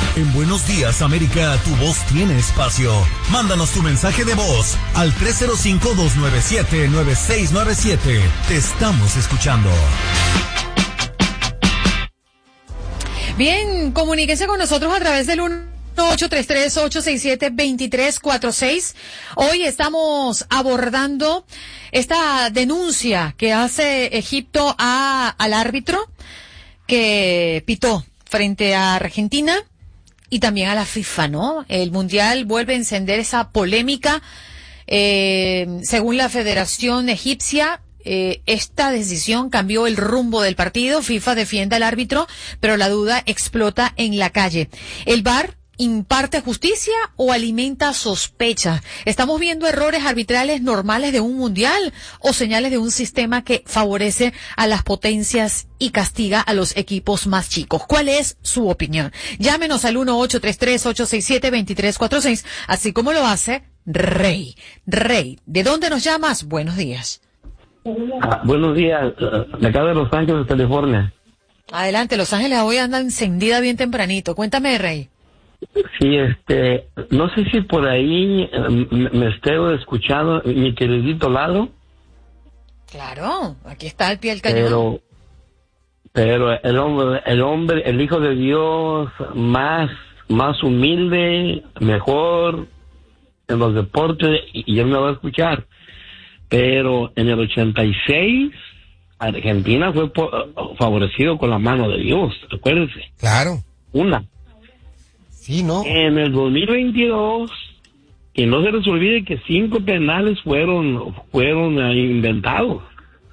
En Buenos Días, América, tu voz tiene espacio. Mándanos tu mensaje de voz al 305-297-9697. Te estamos escuchando. Bien, comuníquese con nosotros a través del 1-833-867-2346. Hoy estamos abordando esta denuncia que hace Egipto al árbitro que pitó frente a Argentina y también a la FIFA, ¿no? El Mundial vuelve a encender esa polémica. Según la Federación Egipcia, esta decisión cambió el rumbo del partido. FIFA defiende al árbitro, pero la duda explota en la calle. ¿El VAR imparte justicia o alimenta sospechas? ¿Estamos viendo errores arbitrales normales de un mundial o señales de un sistema que favorece a las potencias y castiga a los equipos más chicos? ¿Cuál es su opinión? Llámenos al 1-833-867-2346, así como lo hace Rey. Rey, ¿de dónde nos llamas? Buenos días. Buenos días, de acá de Los Ángeles, California. Adelante, Los Ángeles hoy anda encendida bien tempranito. Cuéntame, Rey. Sí, no sé si por ahí me esté escuchando mi queridito Lalo. Claro, aquí está al pie del cañón. Pero el hombre, el Hijo de Dios, más humilde, mejor en los deportes, y él me va a escuchar. Pero en el 86, Argentina fue favorecido con la mano de Dios, acuérdense. Claro. Sí, ¿no? En el 2022, que no se les olvide que 5 penales fueron inventados.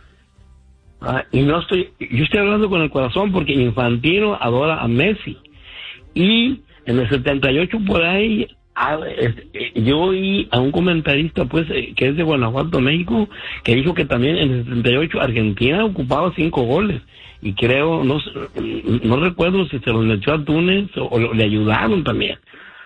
Y yo estoy hablando con el corazón porque Infantino adora a Messi. Y en el 78 por ahí, yo oí a un comentarista, pues, que es de Guanajuato, México, que dijo que también en el 78 Argentina ocupaba 5 goles. Y creo, no recuerdo si se los metió a Túnez o le ayudaron también.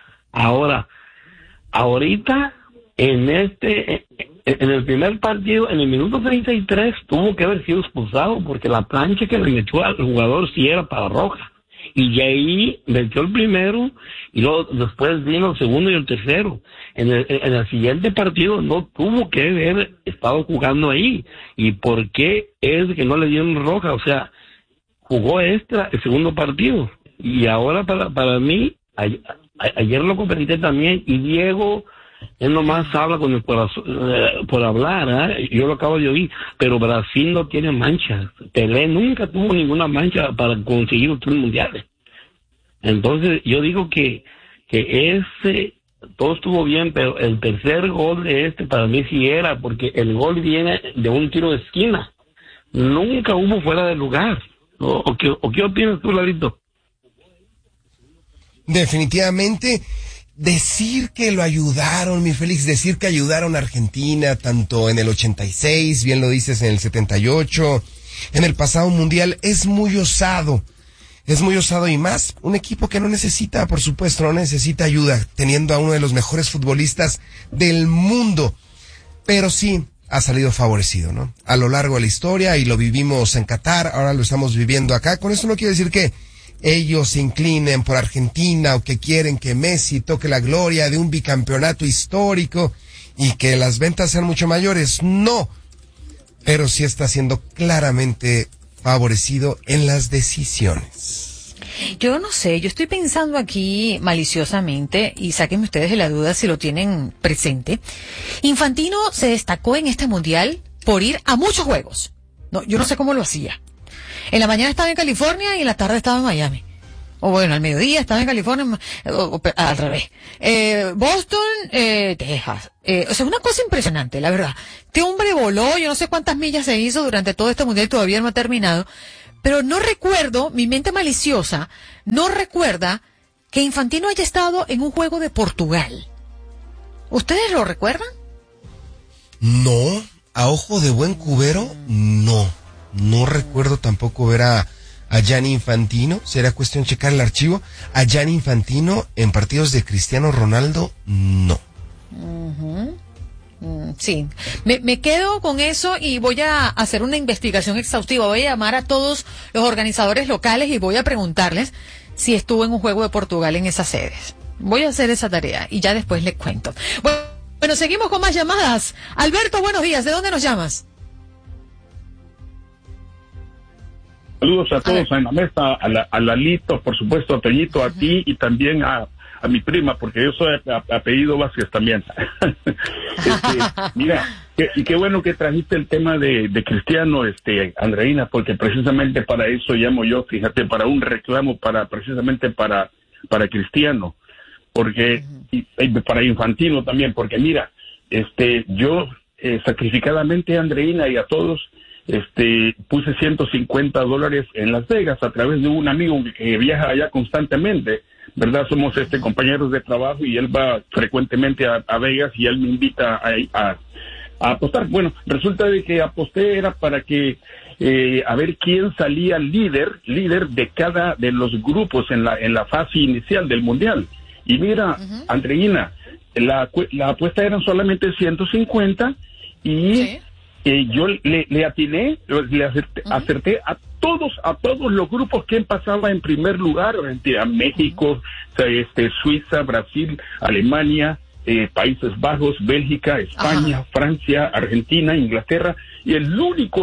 Ahorita, en el primer partido, en el minuto 33, tuvo que haber sido expulsado porque la plancha que le metió al jugador sí era para roja. Y de ahí metió el primero y luego después vino el segundo y el tercero. En el siguiente partido no tuvo que haber estado jugando ahí. ¿Y por qué es que no le dieron roja? O sea, jugó extra el segundo partido. Y ahora para mí, ayer lo comenté también, y Diego, él nomás habla con el corazón, por hablar, yo lo acabo de oír, pero Brasil no tiene manchas. Pelé nunca tuvo ninguna mancha para conseguir los 3 mundiales. Entonces, yo digo que todo estuvo bien, pero el tercer gol de para mí sí era, porque el gol viene de un tiro de esquina. Nunca hubo fuera de lugar. ¿O qué opinas tú, Larito? Definitivamente, decir que lo ayudaron, mi Félix, decir que ayudaron a Argentina, tanto en el 86, bien lo dices, en el 78, en el pasado mundial, es muy osado. Es muy osado, y más un equipo que no necesita, por supuesto, no necesita ayuda, teniendo a uno de los mejores futbolistas del mundo. Pero sí, ha salido favorecido, ¿no? A lo largo de la historia, y lo vivimos en Qatar, ahora lo estamos viviendo acá. Con eso no quiere decir que ellos se inclinen por Argentina o que quieren que Messi toque la gloria de un bicampeonato histórico y que las ventas sean mucho mayores. No, pero sí está siendo claramente favorecido en las decisiones. Yo no sé, yo estoy pensando aquí maliciosamente, y sáquenme ustedes de la duda si lo tienen presente. Infantino se destacó en este mundial por ir a muchos juegos. No, yo no sé cómo lo hacía. En la mañana estaba en California y en la tarde estaba en Miami. O bueno, al mediodía estaba en California, al revés. Boston, Texas. O sea, una cosa impresionante, la verdad. Este hombre voló, yo no sé cuántas millas se hizo durante todo este mundial, todavía no ha terminado. Pero no recuerdo, mi mente maliciosa, no recuerda que Infantino haya estado en un juego de Portugal. ¿Ustedes lo recuerdan? No, a ojo de buen cubero, no. No recuerdo tampoco ver a Gianni Infantino, será cuestión checar el archivo. A Gianni Infantino en partidos de Cristiano Ronaldo, no. Sí, me quedo con eso y voy a hacer una investigación exhaustiva. Voy a llamar a todos los organizadores locales y voy a preguntarles si estuvo en un juego de Portugal en esas sedes. Voy a hacer esa tarea y ya después les cuento. Bueno, seguimos con más llamadas. Alberto, buenos días. ¿De dónde nos llamas? Saludos a todos en la mesa, a Lalito, por supuesto, a Toñito, a ti y también a mi prima, porque yo soy apellido Vázquez también. Mira, qué bueno que trajiste el tema de Cristiano, Andreina, porque precisamente para eso llamo yo, fíjate, para un reclamo precisamente para Cristiano, porque y para Infantino también, porque mira, yo sacrificadamente, Andreina, y a todos, puse $150 en Las Vegas a través de un amigo que viaja allá constantemente, ¿verdad? Somos compañeros de trabajo y él va frecuentemente a Vegas y él me invita a apostar. Bueno, resulta de que aposté era para que a ver quién salía líder de cada de los grupos en la fase inicial del mundial. Y mira, Andreina, la apuesta eran solamente 150 y ¿sí? Yo le atiné, le acerté a todos los grupos que pasaba en primer lugar, a México, Suiza, Brasil, Alemania, Países Bajos, Bélgica, España, Francia, Argentina, Inglaterra, y era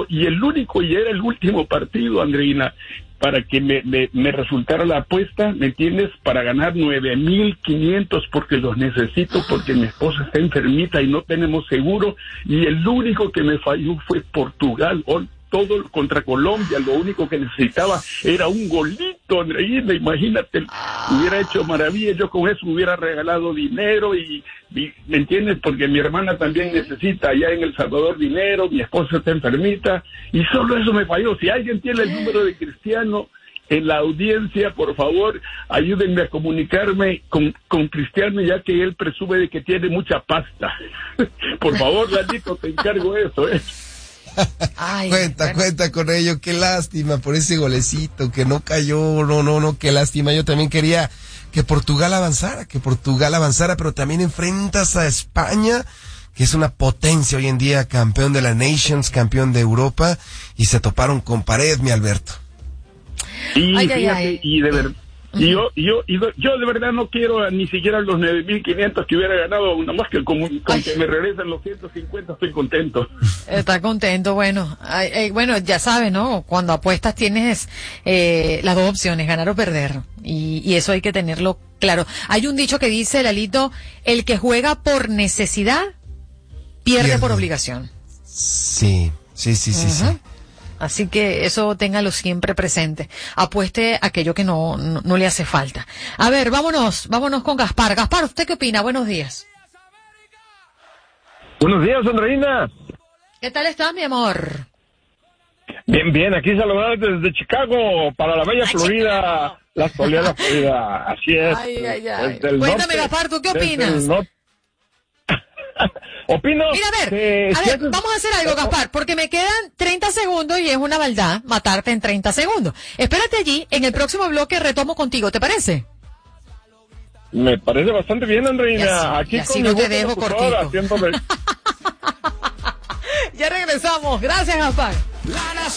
el último partido, Andreina, para que me resultara la apuesta, ¿me entiendes? Para ganar 9,500 porque los necesito, porque mi esposa está enfermita y no tenemos seguro, y el único que me falló fue Portugal. Todo contra Colombia, lo único que necesitaba era un golito, Andreina, imagínate, hubiera hecho maravilla, yo con eso hubiera regalado dinero y ¿me entiendes? Porque mi hermana también necesita allá en El Salvador dinero, mi esposa está enfermita, y solo eso me falló. Si alguien tiene el número de Cristiano en la audiencia, por favor, ayúdenme a comunicarme con Cristiano, ya que él presume de que tiene mucha pasta. Por favor, Lalito, te encargo eso, Ay, cuenta con ello, qué lástima por ese golecito que no cayó, no, qué lástima. Yo también quería que Portugal avanzara, pero también enfrentas a España, que es una potencia hoy en día, campeón de la Nations, campeón de Europa, y se toparon con pared, mi Alberto. Y fíjate, y de verdad, yo de verdad no quiero ni siquiera los 9,500 que hubiera ganado, nada más que con que me regresen los 150 estoy contento. Está contento, bueno, bueno, ya sabes, ¿no? Cuando apuestas tienes las dos opciones, ganar o perder, y eso hay que tenerlo claro. Hay un dicho que dice, Lalito, el que juega por necesidad pierde por obligación. Sí. Así que eso téngalo siempre presente. Apueste aquello que no le hace falta. A ver, vámonos con Gaspar. Gaspar, ¿usted qué opina? Buenos días. Buenos días, Andreina. ¿Qué tal estás, mi amor? Bien, aquí saludando desde Chicago, para la bella Florida, la soleada Florida, así es. Ay. Cuéntame, Gaspar, ¿tú qué opinas? Opino. Mira, a ver, vamos a hacer algo, Gaspar, porque me quedan 30 segundos y es una maldad matarte en 30 segundos. Espérate allí, en el próximo bloque retomo contigo, ¿te parece? Me parece bastante bien, Andreina. Aquí con no te dejo cortito. Ya regresamos. Gracias, Gaspar.